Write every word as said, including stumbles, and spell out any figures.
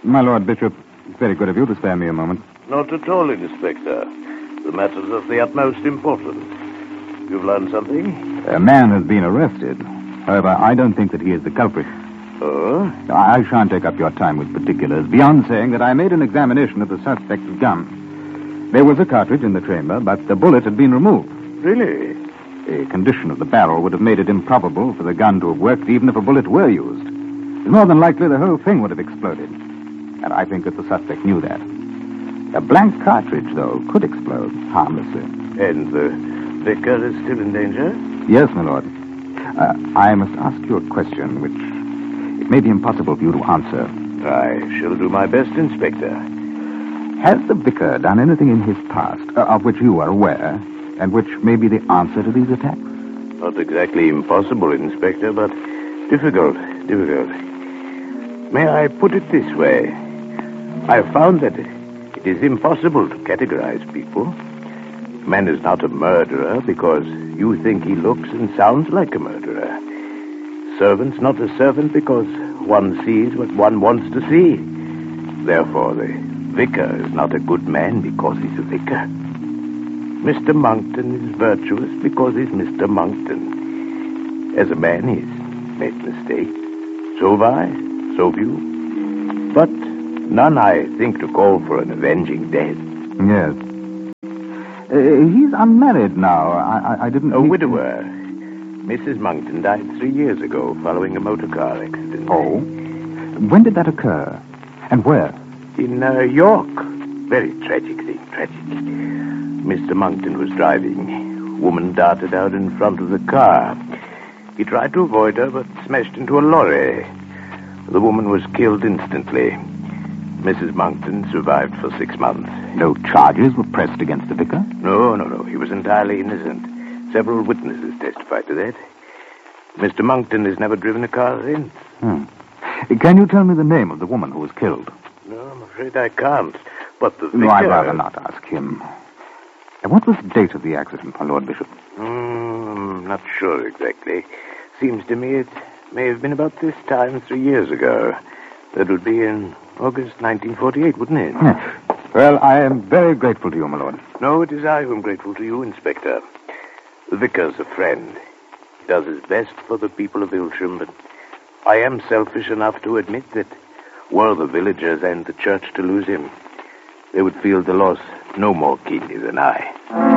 My Lord Bishop, very good of you to spare me a moment. Not at all, Inspector. The matter's of the utmost importance. You've learned something? A man has been arrested. However, I don't think that he is the culprit. Oh? I shan't take up your time with particulars, beyond saying that I made an examination of the suspect's gun. There was a cartridge in the chamber, but the bullet had been removed. Really? The condition of the barrel would have made it improbable for the gun to have worked even if a bullet were used. It's more than likely the whole thing would have exploded. And I think that the suspect knew that. A blank cartridge, though, could explode harmlessly. And the vicar is still in danger? Yes, my lord. Uh, I must ask you a question which it may be impossible for you to answer. I shall do my best, Inspector. Has the vicar done anything in his past uh, of which you are aware, and which may be the answer to these attacks? Not exactly impossible, Inspector, but difficult, difficult. May I put it this way? I've found that it is impossible to categorize people. A man is not a murderer because you think he looks and sounds like a murderer. Servant's not a servant because one sees what one wants to see. Therefore, the vicar is not a good man because he's a vicar. Mister Monkton is virtuous because he's Mister Monkton. As a man, he's made mistakes. So have I, so have you. But none, I think, to call for an avenging death. Yes. Uh, he's unmarried now. I, I, I didn't... A widower. Missus Monkton died three years ago following a motor car accident. Oh? When did that occur? And where? In uh, York. Very tragic thing, tragic. Mister Monkton was driving. Woman darted out in front of the car. He tried to avoid her, but smashed into a lorry. The woman was killed instantly. Missus Monkton survived for six months. No charges were pressed against the vicar? No, no, no. He was entirely innocent. Several witnesses testified to that. Mister Monkton has never driven a car since. Hmm. Can you tell me the name of the woman who was killed? No, I'm afraid I can't. But the vicar... No, I'd rather not ask him. And what was the date of the accident, my Lord Bishop? Mm, I'm not sure exactly. Seems to me it may have been about this time three years ago. That would be in August nineteen forty-eight, wouldn't it? Yes. Well, I am very grateful to you, my lord. No, it is I who am grateful to you, Inspector. The vicar's a friend. He does his best for the people of Ilsham, but I am selfish enough to admit that were the villagers and the church to lose him, they would feel the loss no more keenly than I.